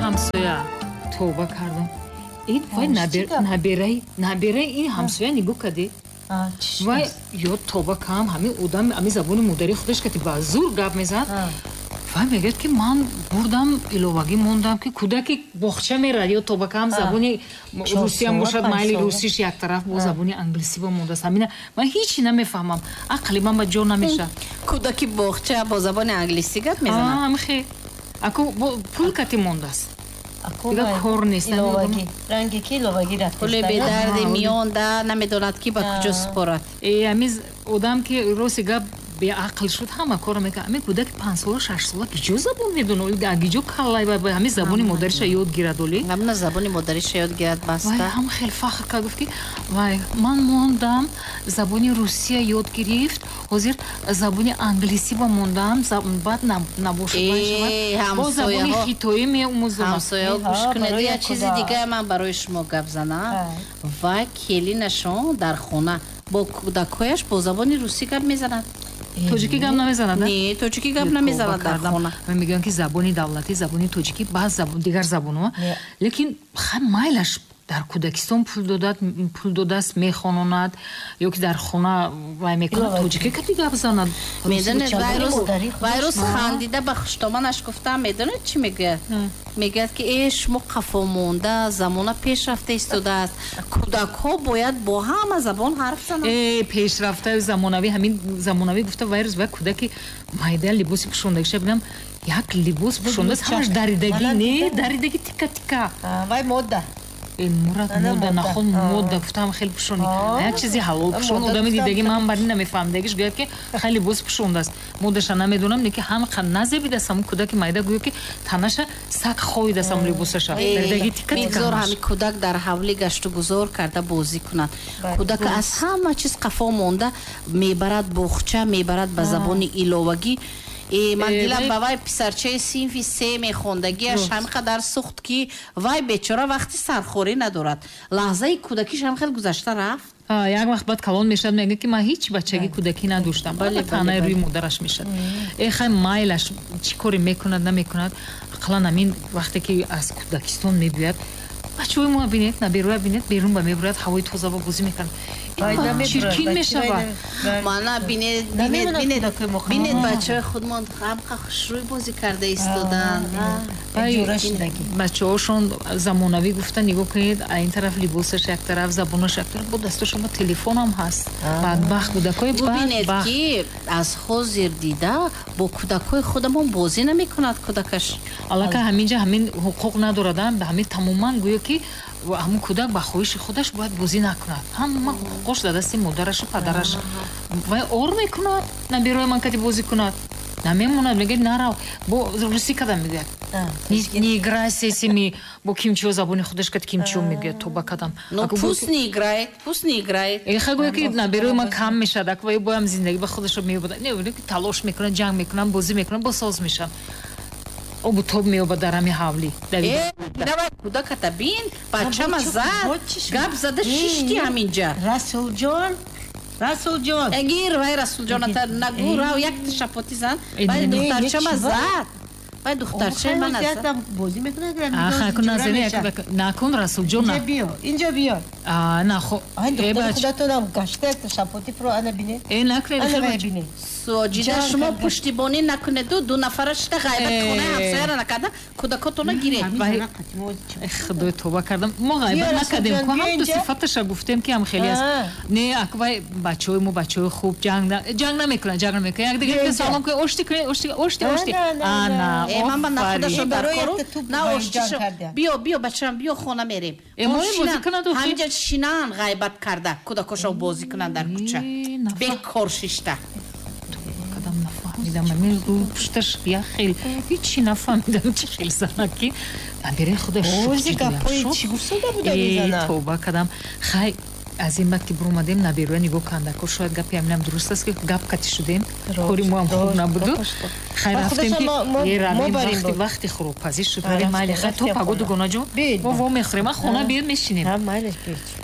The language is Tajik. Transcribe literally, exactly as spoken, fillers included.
ҳамсоя товба кардам. ин вай набераи набераи ин ҳамсоя нигоҳ кардӣ? вай ё товба кам ҳамин одам ҳамин забони модари худаш ки ба зур гап мезад. вай мегӯяд ки ман бурдам иловагӣ мондам ки кӯдаки боғча мерад ё товба кам забони русиям бошад майли русиш як тараф бо забони англисӣ ба мондааст. ҳамина ман ҳичи намефаҳмам, ақли ман ба ҷо намешавад. кӯдаки боғча бо забони англисӣ гап мезанад? ҳамихе ако пул кати мондааст. دیگه کار نیست. ایلوگی رنگی کی ایلوگی رفت. کلی به درد میان ده نمیداند کی با کجا سپارد. ای امیز آدم که روزی گپ به عقل شد همه کار میکنه. امی کودک پنج سال شش سال که جو زبون میدونه. اگه جو کلای با همین زبانی مادرش یاد گیرد ولی. همون زبانی مادرش یاد گیرد بسته. وای هم خیلی فخر کرد گفت که وای من موندم زبانی روسیه یاد گرفت. حاضر زبانی انگلیسی با موندم زبان بعد نباشه. با زبانی خیتایی میآموزم. همسایه گوش کنید یا چیزی دیگه من برای شما گپ زنم. وای کلی نشون در خونه با کودکایش با زبانی روسی گپ میزنند. توجیکی گپ نمیزنند؟ نه توجیکی گپ نمیزنند در خونه. من میگم که زبانی دولتی زبانی توجیکی بعض زبان دیگر زبانها لیکن خیلی مایلش در کودکستان پول دادت پول دادست میخوانند یا که در خونه وای میکنه توجیکی که گپ زند. میدونید ویروس ویروس خندیده به خشتامانش گفتم میدونید چی میگه؟ میگه که ای شما قفا مونده زمان پیشرفته ایستاده است کودک ها باید با همه زبان حرف زنند. ای پیشرفته زمانوی همین زمانوی گفته ویروس و کودک مایده لباسی پوشونده شه بگم یک لباس پوشونده است همش دریدگی نه دریدگی تیکا تیکا وای موده این مراد موده نخون موده گفتم خیلی پوشونی یک چیزی حلال پوشون آدمی دیدگی من بری نمیفهمدگیش گوید که خیلی لباس پوشونده است مودش نمیدونم نه که هم خن نزبیده است همون کودک مایده گوید که تنش سگ خویده است همون لباسش دریدگی تیکا تیکا میگذار همین کودک در حولی گشت و گذار کرده بازی کنند کودک از همه چیز قفا مونده میبرد بخچه میبرد به زبان ایلوگی من دیدم با وای پسرچه صنفی سه میخوندگیش همینقدر سخت که وای بیچاره وقتی سرخوری ندارد لحظه کودکیش هم خیلی گذشته رفت. یک وقت بعد کلان میشد میگه که من هیچ بچگی کودکی نداشتم ولی تنها روی مادرش میشد. ای خیلی مایلش چی کاری میکند نمیکند اقلا همین وقتی که از کودکستان میبیاد بچه‌های ما بینید نبیروه بینید بیرون با میبرد هوای تازه و بازی میکنه چرکین میشود مانا بینید بینید بینید بینید بچه خودمان خم خوشروی بازی کرده ایستادن بچه هاشون زمانوی گفتن نگاه کنید این طرف لباسش یک طرف زبانش یک طرف با دست شما تلفن هم هست بدبخت کودکای ببینید که از حاضر دیده با کودکای خودمون بازی نمیکند کودکش البته همینجا همین حقوق ندارن به همین تماما گویا که و همون کودک با خواهش خودش باید بازی نکند هم قوش داده است مادرش و پدرش و اور میکند نبیروی من کتی بازی کند نمیموند میگه نرو با روسی کدام میگه не играй с этими бо кимчио забони худаш кад кимчио мегӯяд то ба кадам но пуст не играет пуст не играет эха гӯя ки наберои ман кам мешад ак вай боям зиндагӣ ба худашро меёбад не ки талош мекунам ҷанг мекунам бозӣ мекунам босоз мешам обу тоб меёбад дар ҳами ҳавлӣ давай кудаката бин бачама зад гап зада шишти ҳаминҷа расулҷон расулҷон эгир вай расулҷоната нагӯ рав як шапоти зан вай духтарчама зад вай духтарчаи ман азад бозӣ мекунад накун расулҷон инҷа биё инҷа биё на хо духтари худатонам гашта шапоти фро ана бинед э накунед бинед соҷида шумо пуштибонӣ накунеду ду нафара шида ғайбат хонаи ҳамсояра накарда кӯдакотона гиред худои тоба кардам мо ғайбат накардем ку ҳамду сифаташа гуфтем ки ҳам хеле аст не аквай бачаҳои мо бачаҳои хуб ҷанг намекунанд ҷанг намекунанд якдигаро салом кунед ошти кунед ошти ошти ошти ана ман ба нахудашо дар кору на оштишо биё биё бачаам биё хона мерем ҳаминҷа шинаан ғайбат карда кӯдакошо бозӣ кунанд дар кӯча бекор шишта میدم من رو پشتش بیا خیلی هیچی نفهمیدم چی خیلی زنکی نبیره خودش اوزی گپای چی گفتده بوده میزنه توبه کردم خیلی از این وقت که برومدیم نبیروه نگاه کندکو شاید گپی همینم درست است که گپ کتی شدیم کوری ما هم خوب نبودو خیلی رفتیم که یه رویم وقتی وقتی خروپازی شد ولی مالی خیلی تو پگو دو گناه جون و و میخوریم خونه بیاد میشینیم